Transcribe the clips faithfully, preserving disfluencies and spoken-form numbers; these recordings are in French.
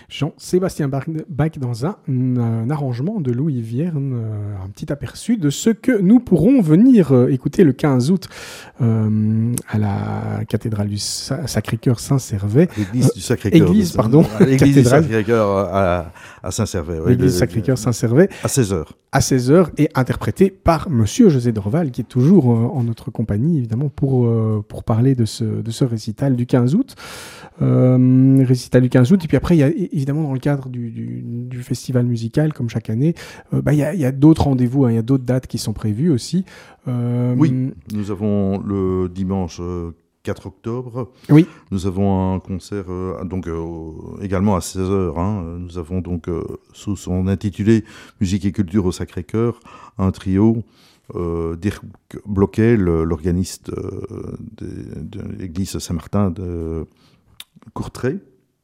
Jean-Sébastien Bach dans un, un arrangement de Louis Vierne, euh, un petit aperçu de ce que nous pourrons venir euh, écouter le quinze août euh, à la cathédrale du Sa- Sacré-Cœur Saint-Servais. L'église du Sacré-Cœur. Église, pardon. L'église du Sacré-Cœur à, à Saint-Servais. Ouais, L'église du Sacré-Cœur Saint-Servais. À seize heures. À seize heures et interprété par Monsieur José Dorval, qui est toujours euh, en notre compagnie, évidemment, pour, euh, pour parler de ce, de ce récital du quinze août. Euh, récital du quinze août. Et puis après, il y a évidemment dans le cadre du, du, du festival musical, comme chaque année, euh, bah, il y a, il y a d'autres rendez-vous, hein, il y a d'autres dates qui sont prévues aussi. Euh, Oui, nous avons le dimanche euh, quatre octobre. Oui. Nous avons un concert euh, donc euh, également à seize heures. Hein. Nous avons donc euh, sous son intitulé Musique et culture au Sacré-Cœur un trio. Euh, Dirk Bloquet, le, l'organiste euh, de, de l'église Saint-Martin de Courtrai,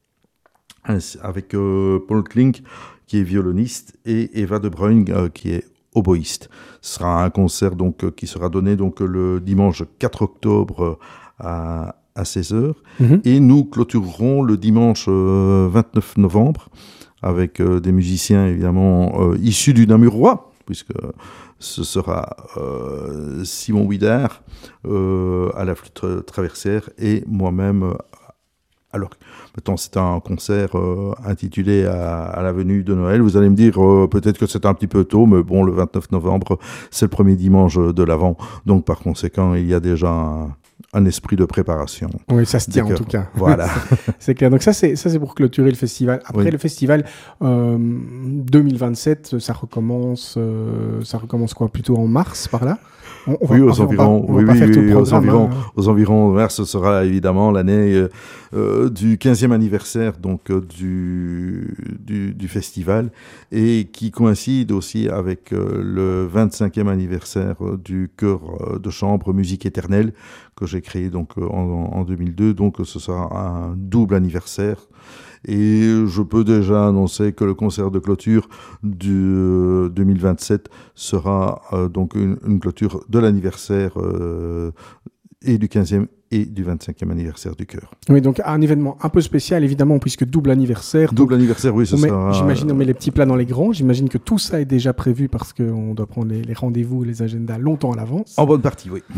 avec euh, Paul Klink qui est violoniste et Eva de Bruyne euh, qui est oboïste. Ce sera un concert donc, euh, qui sera donné donc, le dimanche quatre octobre à, à seize heures. Mm-hmm. Et nous clôturerons le dimanche euh, vingt-neuf novembre avec euh, des musiciens évidemment euh, issus du Namurois, puisque ce sera euh, Simon Widard euh, à la flûte traversière et moi-même. Euh, alors, maintenant, c'est un concert euh, intitulé à, à la venue de Noël. Vous allez me dire, euh, peut-être que c'est un petit peu tôt, mais bon, le vingt-neuf novembre, c'est le premier dimanche de l'Avent. Donc, par conséquent, il y a déjà un, un esprit de préparation. Oui, ça se tient en tout cas. Voilà. C'est clair. Donc ça, c'est, ça, c'est pour clôturer le festival. Après, oui. le festival euh, deux mille vingt-sept, ça recommence, euh, ça recommence quoi, plutôt en mars, par là? On, on oui, va, aux on environs, va, oui, oui, oui, oui, aux environs, hein. aux environs. Mars, ce sera évidemment l'année euh, euh, du quinzième anniversaire donc euh, du, du du festival et qui coïncide aussi avec euh, le vingt-cinquième anniversaire euh, du chœur euh, de chambre Musique Éternelle que j'ai créé donc euh, en, en deux mille deux. Donc ce sera un double anniversaire. Et je peux déjà annoncer que le concert de clôture du euh, deux mille vingt-sept sera euh, donc une, une clôture de l'anniversaire euh, et du quinzième et du vingt-cinquième anniversaire du chœur. Oui, donc un événement un peu spécial, évidemment, puisque double anniversaire. Double anniversaire, oui, ce met, sera... J'imagine on met les petits plats dans les grands. J'imagine que tout ça est déjà prévu parce qu'on doit prendre les, les rendez-vous, les agendas longtemps à l'avance. En bonne partie, oui.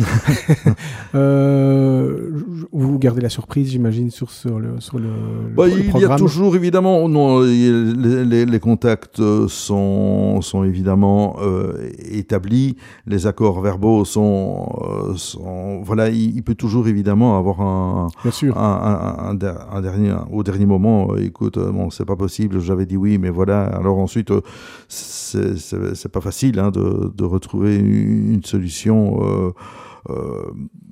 euh, vous gardez la surprise, j'imagine, sur, sur, le, sur le, bah, le, le il programme. Il y a toujours, évidemment, non, les, les, les contacts sont, sont évidemment euh, établis. Les accords verbaux sont... Euh, sont voilà, il, il peut toujours, évidemment, évidemment avoir un, Bien sûr. un, un, un, un dernier, un, au dernier moment, euh, écoute, euh, bon, c'est pas possible, j'avais dit oui, mais voilà. Alors ensuite, euh, c'est, c'est, c'est pas facile hein, de, de retrouver une, une solution. Euh, euh,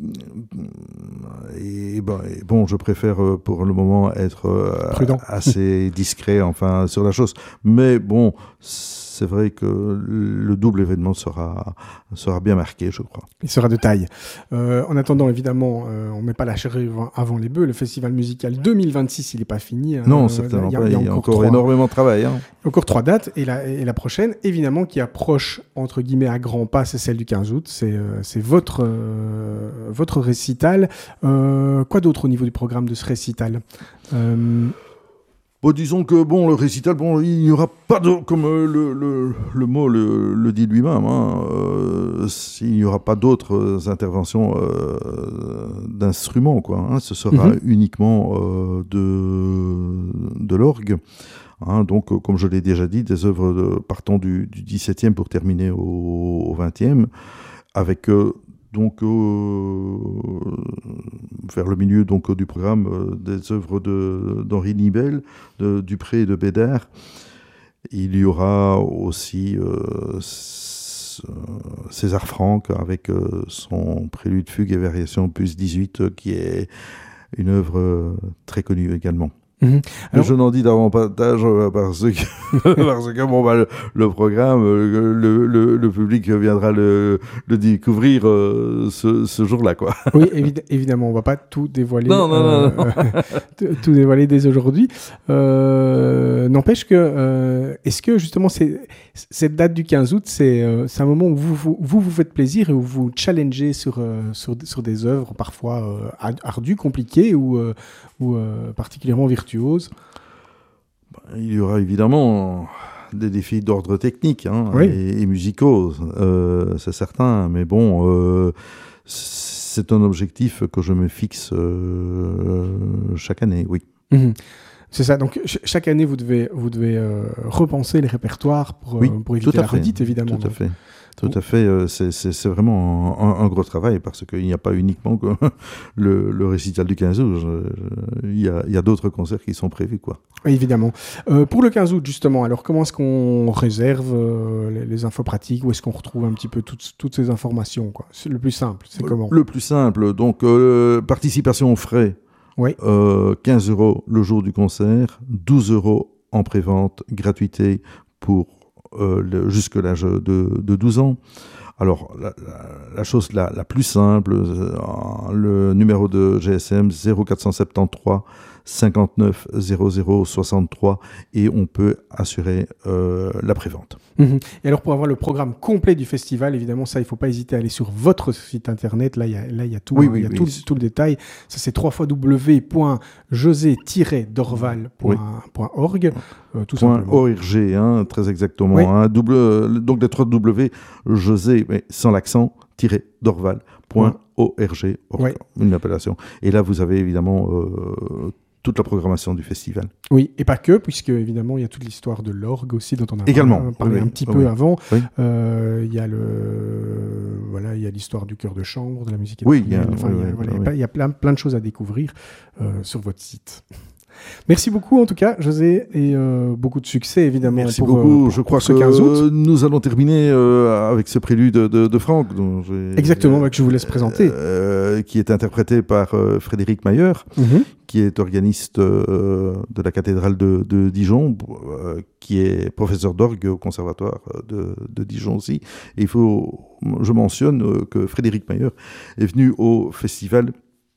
et, ben, et bon, je préfère euh, pour le moment être euh, assez discret, enfin, sur la chose. Mais bon. C'est vrai que le double événement sera, sera bien marqué, je crois. Il sera de taille. Euh, en attendant, évidemment, euh, on ne met pas la charrue avant les bœufs. Le festival musical deux mille vingt-six, il n'est pas fini. Hein. Non, certainement euh, pas. Il y a, il y a encore, encore énormément de travail. Hein. Encore trois dates. Et la, et la prochaine, évidemment, qui approche, entre guillemets, à grands pas, c'est celle du quinze août. C'est, euh, c'est votre, euh, votre récital. Euh, quoi d'autre au niveau du programme de ce récital euh, Bon, disons que bon, le récital, bon, il n'y aura pas de, comme euh, le, le, le mot le, le dit lui-même, hein, euh, il n'y aura pas d'autres interventions euh, d'instruments, quoi. Hein, ce sera mm-hmm. uniquement euh, de, de l'orgue. Hein, donc, euh, comme je l'ai déjà dit, des œuvres de, partant du, du dix-septième pour terminer au, au vingtième, avec euh, donc euh, vers le milieu donc du programme euh, des œuvres de d'Henri Nibel, de Dupré et de Bédard. Il y aura aussi euh, César Franck avec euh, son Prélude, fugue et variation opus dix-huit euh, qui est une œuvre euh, très connue également. Mmh. Alors, je n'en dis davantage parce que, parce que bon, bah, le, le programme, le, le, le public viendra le, le découvrir euh, ce, ce jour-là, quoi. Oui, évi- évidemment, on ne va pas tout dévoiler, non, non, euh, non, non. Euh, tout dévoiler dès aujourd'hui. Euh, n'empêche que, euh, est-ce que justement, c'est, cette date du quinze août, c'est, euh, c'est un moment où vous vous, vous vous faites plaisir et où vous challengez sur, euh, sur, sur des œuvres parfois euh, ardues, compliquées ou, euh, ou euh, particulièrement virtuoses? Il y aura évidemment des défis d'ordre technique hein, oui. et, et musicaux, euh, c'est certain, mais bon, euh, c'est un objectif que je me fixe euh, chaque année, oui. Mmh. C'est ça, donc ch- chaque année vous devez, vous devez euh, repenser les répertoires pour, oui, euh, pour éviter la fait. redite évidemment. Tout à fait. Tout à fait, euh, c'est, c'est, c'est vraiment un, un gros travail parce qu'il n'y a pas uniquement que le, le récital du quinze août, je, je, il, y a, il y a d'autres concerts qui sont prévus, quoi. Oui, évidemment. Euh, pour le quinze août, justement, alors comment est-ce qu'on réserve euh, les, les infos pratiques? Où est-ce qu'on retrouve un petit peu toutes, toutes ces informations, quoi? C'est le plus simple, c'est comment? Le plus simple, donc euh, participation aux frais, oui. euh, quinze euros le jour du concert, douze euros en prévente, gratuité pour Euh, le, jusque l'âge de, de douze ans. Alors, la, la, la chose la, la plus simple, euh, le numéro de G S M zéro quatre cent soixante-treize cinquante-neuf zéro zéro soixante-trois et on peut assurer euh, la prévente. Mmh. Et alors, pour avoir le programme complet du festival, évidemment, ça, il ne faut pas hésiter à aller sur votre site internet. Là, il y a, là, il y a tout, oui, hein, oui, il y a oui, tout, oui. tout le détail. Ça, c'est w w w point josé tiret dorval point org. Euh, tout point simplement. .org, hein, très exactement. Oui. Hein, double, donc les trois W, José, mais sans l'accent, tiret dorval point org. Oui. Une appellation. Et là, vous avez évidemment euh, toute la programmation du festival. Oui, et pas que, puisque évidemment, il y a toute l'histoire de l'orgue aussi, dont on a également parlé oui, un petit oui, peu oui. avant. Oui. Euh, il y a le, voilà, il y a l'histoire du chœur de chambre, de la musique. Oui, il y a, enfin, oui, il y a, oui, voilà, oui. il y a, il y a plein, plein de choses à découvrir euh, sur votre site. Merci beaucoup en tout cas, José, et euh, beaucoup de succès évidemment. Merci pour, beaucoup. Euh, pour, Je crois pour ce que quinze août. nous allons terminer euh, avec ce prélude de, de, de Franck. Dont j'ai, Exactement, euh, que je vous laisse présenter. Euh, qui est interprété par euh, Frédéric Mayer, mm-hmm. qui est organiste euh, de la cathédrale de, de Dijon, euh, qui est professeur d'orgue au conservatoire de, de Dijon aussi. Et il faut, je mentionne euh, que Frédéric Mayer est venu au festival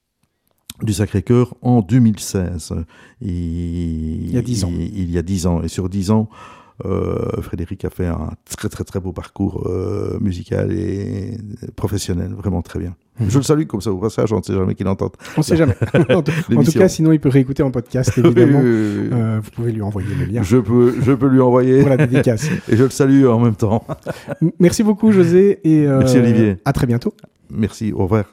du Sacré-Cœur en deux mille seize. Et il y a dix ans. Il, il y a dix ans. Et sur dix ans, euh, Frédéric a fait un très très très beau parcours euh, musical et professionnel, vraiment très bien. Mmh. Je le salue comme ça au passage, on ne sait jamais qu'il entende. On ne sait jamais. en, tout, en tout cas, sinon il peut réécouter en podcast, évidemment. oui, oui, oui. Euh, vous pouvez lui envoyer le lien. Je peux, je peux lui envoyer. Pour la dédicace. Et je le salue en même temps. Merci beaucoup, José. Et euh, merci Olivier. À très bientôt. Merci, au revoir.